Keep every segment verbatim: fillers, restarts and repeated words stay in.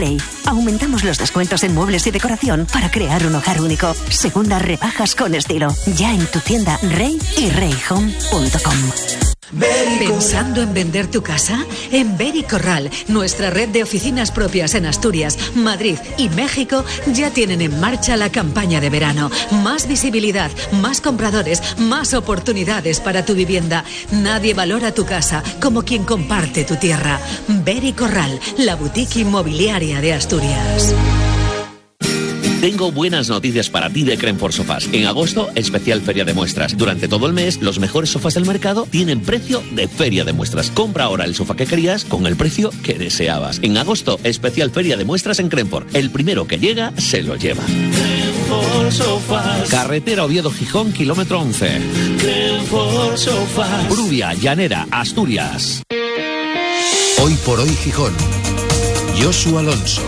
Aumentamos los descuentos en muebles y decoración para crear un hogar único. Segundas rebajas con estilo. Ya en tu tienda Rey y rey home punto com. ¿Pensando en vender tu casa? En Vericorral, nuestra red de oficinas propias en Asturias, Madrid y México, ya tienen en marcha la campaña de verano. Más visibilidad, más compradores, más oportunidades para tu vivienda. Nadie valora tu casa como quien comparte tu tierra. Vericorral, la boutique inmobiliaria de Asturias. Tengo buenas noticias para ti de Crenfort Sofás. En agosto, especial feria de muestras. Durante todo el mes, los mejores sofás del mercado tienen precio de feria de muestras. Compra ahora el sofá que querías con el precio que deseabas. En agosto, especial feria de muestras en Crenfort. El primero que llega, se lo lleva. Crenfort Sofás. Carretera Oviedo-Gijón, kilómetro once. Crenfort Sofás. Brubia, Llanera, Asturias. Hoy por hoy Gijón. Josu Alonso.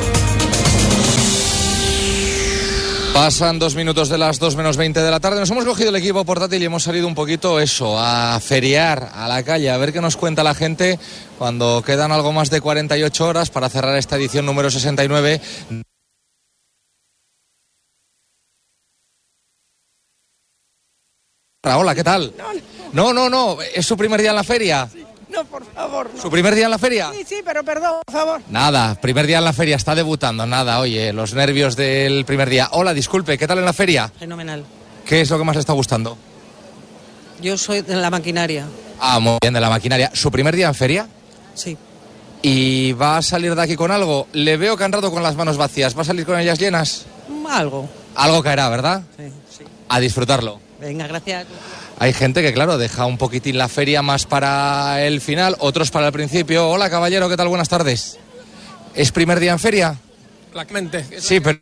Pasan dos minutos de las dos menos veinte de la tarde. Nos hemos cogido el equipo portátil y hemos salido un poquito eso, a feriar, a la calle, a ver qué nos cuenta la gente cuando quedan algo más de cuarenta y ocho horas para cerrar esta edición número sesenta y nueve. Hola, ¿qué tal? No, no, no, ¿es su primer día en la feria? Sí. No, por favor, no. ¿Su primer día en la feria? Sí, sí, pero perdón, por favor. Nada, primer día en la feria, está debutando, nada, oye, los nervios del primer día. Hola, disculpe, ¿qué tal en la feria? Fenomenal. ¿Qué es lo que más le está gustando? Yo soy de la maquinaria. Ah, muy bien, de la maquinaria. ¿Su primer día en feria? Sí. ¿Y va a salir de aquí con algo? Le veo que han rato con las manos vacías, ¿va a salir con ellas llenas? Algo. Algo caerá, ¿verdad? Sí, sí. A disfrutarlo. Venga, gracias. Hay gente que, claro, deja un poquitín la feria más para el final, otros para el principio. Hola, caballero, ¿qué tal? Buenas tardes. ¿Es primer día en feria? Claramente. Sí, pero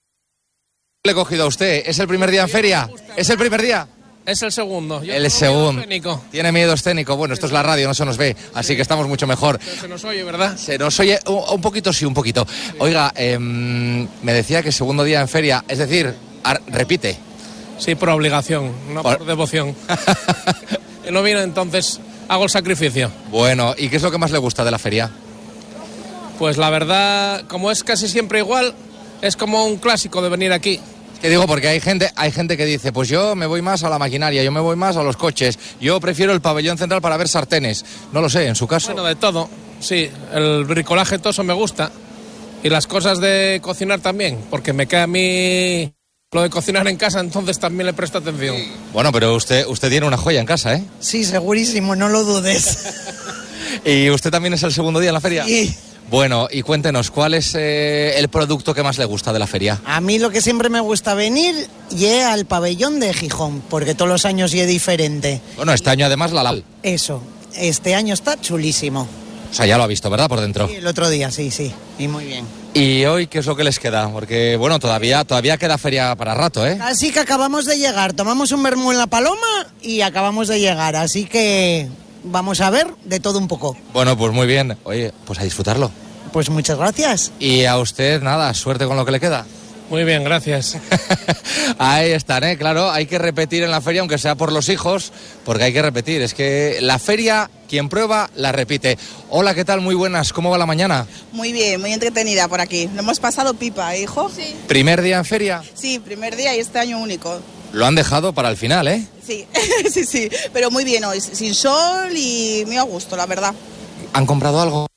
le he cogido a usted. ¿Es el primer día en feria? ¿Es el primer día? Es el segundo. Yo el segundo. Tiene miedo escénico. Bueno, esto es la radio, no se nos ve, así sí. que estamos mucho mejor. Pero se nos oye, ¿verdad? Se nos oye un, un poquito, sí, un poquito. Sí. Oiga, eh, me decía que segundo día en feria, es decir, ar, repite. Sí, por obligación, no por, por devoción. No viene, entonces hago el sacrificio. Bueno, ¿y qué es lo que más le gusta de la feria? Pues la verdad, como es casi siempre igual, es como un clásico de venir aquí. Es que digo, porque hay gente, hay gente que dice, pues yo me voy más a la maquinaria, yo me voy más a los coches, yo prefiero el pabellón central para ver sartenes. No lo sé, en su caso. Bueno, de todo, sí, el bricolaje, todo eso me gusta. Y las cosas de cocinar también, porque me queda a mí lo de cocinar en casa, entonces también le presto atención. Bueno, pero usted, usted tiene una joya en casa, ¿eh? Sí, segurísimo, no lo dudes. ¿Y usted también es el segundo día en la feria? Sí. Bueno, y cuéntenos, ¿cuál es eh, el producto que más le gusta de la feria? A mí lo que siempre me gusta venir y al pabellón de Gijón, porque todos los años es diferente. Bueno, este año además la Lal. Eso, este año está chulísimo. O sea, ya lo ha visto, ¿verdad? Por dentro. Sí, el otro día, sí, sí, y muy bien. ¿Y hoy qué es lo que les queda? Porque, bueno, todavía, todavía queda feria para rato, ¿eh? Así que acabamos de llegar, tomamos un vermú en La Paloma y acabamos de llegar, así que vamos a ver de todo un poco. Bueno, pues muy bien. Oye, pues a disfrutarlo. Pues muchas gracias. Y a usted, nada, suerte con lo que le queda. Muy bien, gracias. Ahí están, ¿eh? Claro, hay que repetir en la feria, aunque sea por los hijos, porque hay que repetir. Es que la feria, quien prueba, la repite. Hola, ¿qué tal? Muy buenas. ¿Cómo va la mañana? Muy bien, muy entretenida por aquí. Lo hemos pasado pipa, hijo. Sí. ¿Primer día en feria? Sí, primer día y este año único. Lo han dejado para el final, ¿eh? Sí, sí, sí. Pero muy bien hoy, sin sol y muy a gusto, la verdad. ¿Han comprado algo?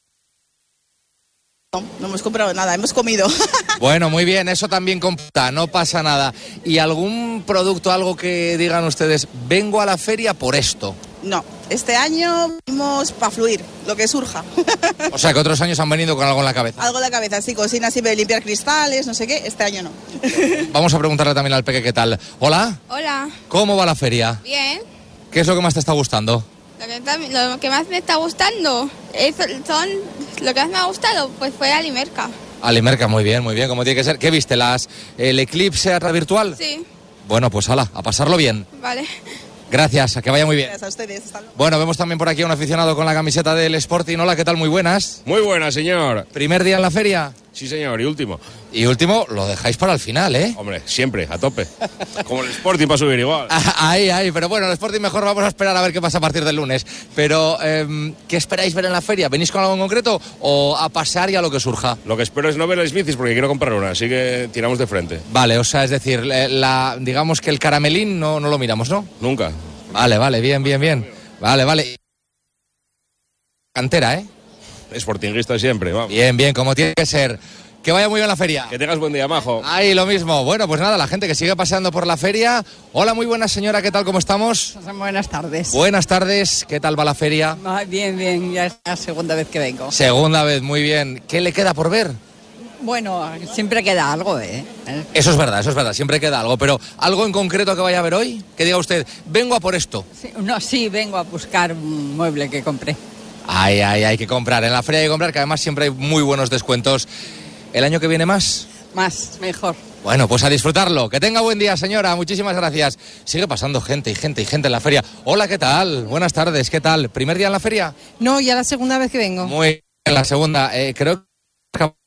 No, no hemos comprado nada, hemos comido. Bueno, muy bien, eso también computa, no pasa nada. ¿Y algún producto, algo que digan ustedes, vengo a la feria por esto? No, este año venimos para fluir, lo que surja. O sea, que otros años han venido con algo en la cabeza. Algo en la cabeza, sí, cocina así de limpiar cristales, no sé qué, este año no. Vamos a preguntarle también al peque qué tal. Hola. Hola. ¿Cómo va la feria? Bien. ¿Qué es lo que más te está gustando? Lo que, lo que más me está gustando es, son, lo que más me ha gustado, pues fue Alimerca. Alimerca, muy bien, muy bien, como tiene que ser. ¿Qué viste? Las, ¿El eclipse a través virtual? Sí. Bueno, pues hala, a pasarlo bien. Vale. Gracias, a que vaya muy bien. Gracias a ustedes. Hasta luego. Bueno, vemos también por aquí a un aficionado con la camiseta del Sporting. Hola, ¿qué tal? Muy buenas. Muy buenas, señor. ¿Primer día en la feria? Sí, señor, y último. Y último, lo dejáis para el final, ¿eh? Hombre, siempre, a tope. Como el Sporting para subir igual. Ahí, ahí, pero bueno, el Sporting mejor vamos a esperar a ver qué pasa a partir del lunes. Pero, eh, ¿qué esperáis ver en la feria? ¿Venís con algo en concreto o a pasar y a lo que surja? Lo que espero es no ver las bicis porque quiero comprar una, así que tiramos de frente. Vale, o sea, es decir, la, digamos que el caramelín no, no lo miramos, ¿no? Nunca. Vale, vale, bien, bien, bien. Vale, vale. Cantera, ¿eh? Sportinguista siempre, vamos. Bien, bien, como tiene que ser. Que vaya muy bien la feria. Que tengas buen día, majo. Ahí, lo mismo. Bueno, pues nada, la gente que sigue paseando por la feria. Hola, muy buena señora, ¿qué tal, cómo estamos? Buenas tardes. Buenas tardes, ¿qué tal va la feria? Bien, bien, ya es la segunda vez que vengo. Segunda vez, muy bien. ¿Qué le queda por ver? Bueno, siempre queda algo, ¿eh? Eso es verdad, eso es verdad, siempre queda algo. Pero, ¿algo en concreto que vaya a ver hoy? Que diga usted, vengo a por esto. Sí, no, sí, vengo a buscar un mueble que compré. Ay, ay, hay que comprar. En la feria hay que comprar, que además siempre hay muy buenos descuentos. ¿El año que viene más? Más, mejor. Bueno, pues a disfrutarlo. Que tenga buen día, señora. Muchísimas gracias. Sigue pasando gente y gente y gente en la feria. Hola, ¿qué tal? Buenas tardes, ¿qué tal? ¿Primer día en la feria? No, ya la segunda vez que vengo. Muy bien, la segunda. Eh, creo que